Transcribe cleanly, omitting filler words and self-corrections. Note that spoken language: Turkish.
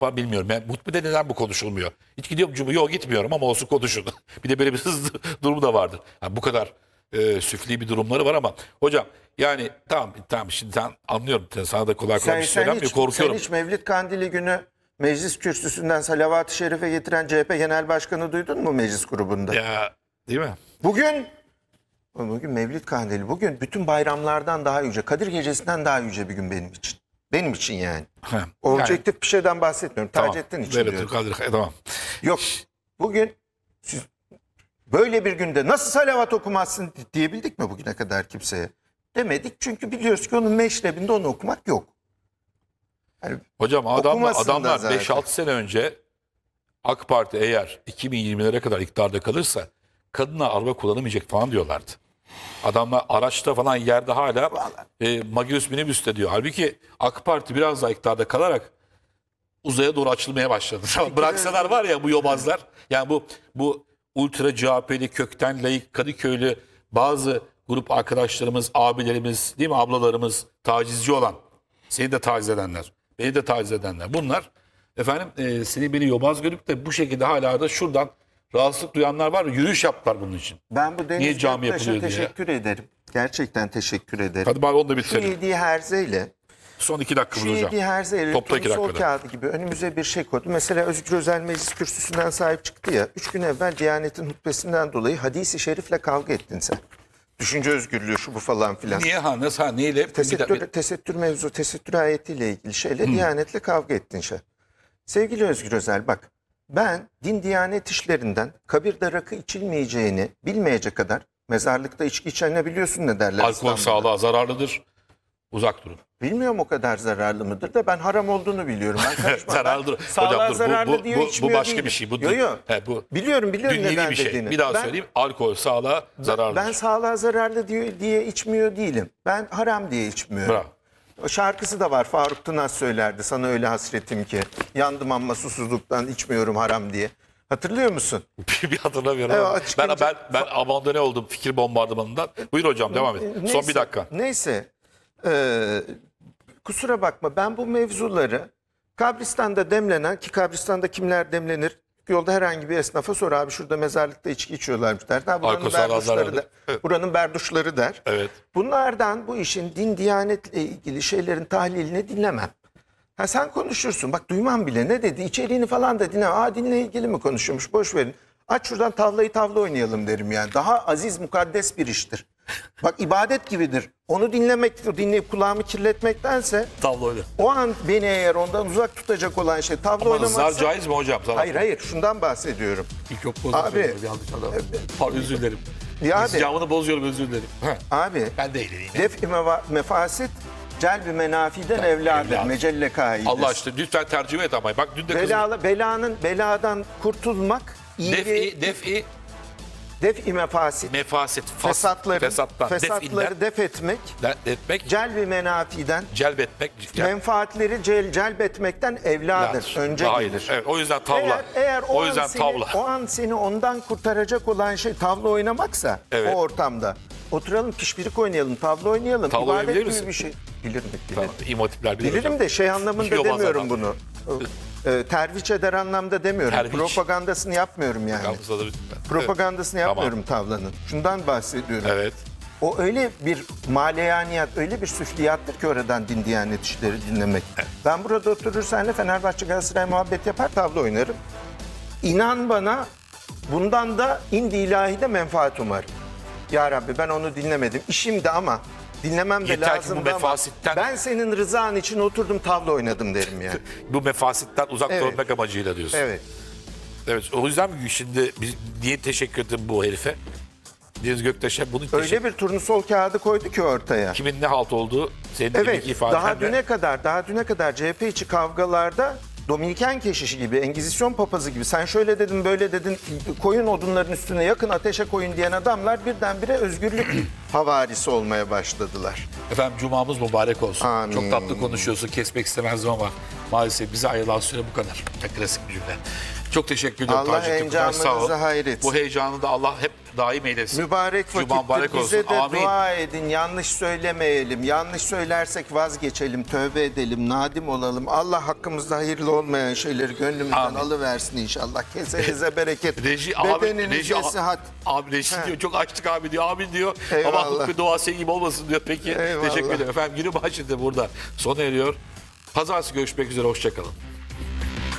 Bilmiyorum. Yani hutbede neden bu konuşulmuyor? Hiç gidiyor mu? Yok gitmiyorum ama olsun konuşun. Bir de böyle bir hızlı durumu da vardır. Yani bu kadar süfli bir durumları var ama hocam yani tamam şimdi sen anlıyorum. Sana da kolay kolay bir şey söylenmiyor. Korkuyorum. Sen hiç Mevlid Kandili günü meclis kürsüsünden Salavat-ı Şerif'e getiren CHP Genel Başkanı duydun mu meclis grubunda? Ya değil mi? Bugün Mevlid Kandili. Bugün bütün bayramlardan daha yüce, Kadir Gecesi'nden daha yüce bir gün benim için. Benim için yani. Objektif bir şeyden bahsetmiyorum. Taceddin için Evet, diyorum. tamam. Yok. Bugün siz böyle bir günde nasıl salavat okumazsın diyebildik mi bugüne kadar kimseye? Demedik çünkü biliyoruz ki onun meşrebinde onu okumak yok. Yani Hocam okumasın da adamlar zaten. 5-6 sene önce AK Parti eğer 2020'lere kadar iktidarda kalırsa kadınlar araba kullanamayacak falan diyorlardı. Adamlar araçta falan yerde hala Magius minibüste diyor. Halbuki AK Parti biraz daha iktidarda kalarak uzaya doğru açılmaya başladı. Bıraksalar var ya bu yobazlar. Yani bu ultra CHP'li kökten layık Kadıköylü bazı grup arkadaşlarımız, abilerimiz, değil mi ablalarımız tacizci olan, seni de taciz edenler, beni de taciz edenler. Bunlar efendim seni beni yobaz görüp de bu şekilde hala da şuradan rahatsızlık duyanlar var. Yürüyüş yaptılar bunun için. Ben bu Niye Deniz cami Göktaş'a yapılıyor diye. teşekkür ederim. Gerçekten teşekkür ederim. Hadi bari onu da Şu bitirelim. yediği herzeyle Son 2 dakikamız Şu hocam. yediği herzeyle Topla 2 sol dakikada. kağıdı gibi önümüze bir şey koydu. Mesela Özgür Özel meclis kürsüsünden sahip çıktı ya. 3 gün evvel Diyanet'in hutbesinden dolayı hadisi şerifle kavga ettin sen. Düşünce özgürlüğü şu bu falan filan. Niye nasıl neyle? Tesettür mevzu, tesettür ayetiyle ilgili şeyle Diyanet'le kavga ettin şey. Sevgili Özgür Özel bak, ben din diyanet işlerinden kabirde rakı içilmeyeceğini bilmeyecek kadar, mezarlıkta içki içene biliyorsun ne derler Alkol İstanbul'da. sağlığa zararlıdır. Uzak durun. Bilmiyorum o kadar zararlı mıdır da ben haram olduğunu biliyorum. Ben karışmam. Zararlıdır. Sağlığa Hocam dur, zararlı diyor, bu içmiyor başka değilim. bir şey. Bu, Yo. bu Biliyorum dünyevi neden bir şey. dediğini. Bir daha söyleyeyim. Alkol sağlığa zararlıdır. Ben sağlığa zararlı diye içmiyor değilim. Ben haram diye içmiyorum. Bravo. O şarkısı da var. Faruk Tınaz söylerdi. Sana öyle hasretim ki. Yandım ama susuzluktan içmiyorum haram diye. Hatırlıyor musun? Bir hatırlamıyorum. Evet, ama açıklayınca- ben abandone oldum fikir bombardımanından. Buyur hocam devam et. Son bir dakika. Neyse. Kusura bakma ben bu mevzuları kabristanda demlenen ki kabristanda kimler demlenir? Yolda herhangi bir esnafa sor abi şurada mezarlıkta içki içiyorlarmış der. Ha, buranın Alkol sağlığa berduşları zararlı. der. Evet. Buranın berduşları der. Evet. Bunlardan bu işin din diyanetle ilgili şeylerin tahlilini dinlemem. Ha sen konuşursun bak duymam bile ne dedi içeriğini falan da dinlemem. Aa dinle ilgili mi konuşuyormuş boş verin. Aç şuradan tavla oynayalım derim yani. Daha aziz mukaddes bir iştir. Bak ibadet gibidir. Onu dinleyip kulağımı kirletmektense Tavla oyna. o an beni eğer ondan uzak tutacak olan şey tavla Ama zar oynamaksa... caiz mi hocam? Zar Hayır şundan bahsediyorum. İlk yok Abi, bozuyorum. Yanlış adam. Pardon özür dilerim. Ya abi, İslamını bozuyorum özür dilerim. abi Ben de eğleneyim. def-i mefasit celb-i menafiden evladır. evladır. Mecelle kaidesi. Allah aşkına lütfen tercüme et ama. Bak dün de kızım. Beladan kurtulmak iyiliği, def-i mefasit. Mefasit, Fesatları def etmek, etmek, celb-i menafiden, celbetmek, menfaatleri celbetmekten evladır. Önce daha gelir. iyidir. Evet, o yüzden tavla. Eğer o yüzden tavla. O an seni ondan kurtaracak olan şey tavla oynamaksa Evet. o ortamda. Oturalım pişpirik oynayalım, tavla oynayalım. Tavla İbadet oynayabilir gibi misin? bir şey. Bilirim. Tamam, İmotipler bilir Bilirim hocam. de şey anlamında Yobaz demiyorum adam. bunu. Terviç eder anlamda demiyorum. Terviç. Propagandasını yapmıyorum yani. Yalnız alır lütfen. Propagandasını yapmıyorum tavlanın. Şundan bahsediyorum. Evet. O öyle bir maleyaniyat, öyle bir süfliyattır ki oradan din diyanet işleri dinlemek. Ben burada oturur senle Fenerbahçe Galatasaray muhabbet yapar tavla oynarım. İnan bana bundan da indi ilahide menfaat umarım. Ya Rabbi ben onu dinlemedim. İşimdi ama dinlemem de Yeter ki bu lazımdı ama mefasitten- ben senin rızan için oturdum tavla oynadım derim yani. Bu mefasitten uzak Evet. durmak amacıyla diyorsun. Evet. Evet. O yüzden şimdi biz niye teşekkür ettim bu herife? Deniz Göktaş'a bunu Öyle bir turnusol kağıdı koydu ki ortaya. kimin ne halt olduğu senin Evet, evet, ifaden daha düne kadar CHP içi kavgalarda Dominiken keşişi gibi, Engizisyon papazı gibi sen şöyle dedin böyle dedin koyun odunların üstüne yakın ateşe koyun diyen adamlar birdenbire özgürlük havarisi olmaya başladılar. Efendim cumamız mübarek olsun. Amin. Çok tatlı konuşuyorsun. Kesmek istemezdim ama maalesef bize ayrılan süre bu kadar. Çok klasik bir cümle. Çok teşekkür ediyorum. Allah Taceddin Kurtaş, sağ ol. heyecanınızı hayretsin. Bu heyecanı da Allah hep daim eylesin. Mübarek Cuma vakittir. mübarek Bize olsun. de Amin. dua edin. Yanlış söylemeyelim. Yanlış söylersek vazgeçelim. Tövbe edelim. Nadim olalım. Allah hakkımızda hayırlı olmayan şeyleri gönlümüzden Amin. alıversin inşallah. Kesenize bereket. Reji Bedeninize abi, sıhhat. abi Reji diyor çok açtık abi diyor. Amin diyor. Eyvallah. Ama bir dua senin gibi olmasın diyor. Peki Eyvallah. teşekkür ederim. Efendim günü başladı burada. Sona eriyor. Pazartesi görüşmek üzere. Hoşçakalın.